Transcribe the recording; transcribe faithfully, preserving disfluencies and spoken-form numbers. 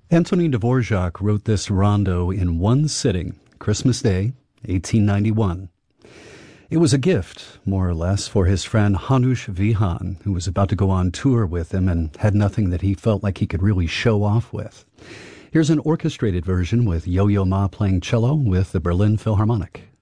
Antonin Dvorak wrote this rondo in one sitting, Christmas Day, eighteen ninety-one. It was a gift, more or less, for his friend Hanush Vihan, who was about to go on tour with him and had nothing that he felt like he could really show off with. Here's an orchestrated version with Yo-Yo Ma playing cello with the Berlin Philharmonic.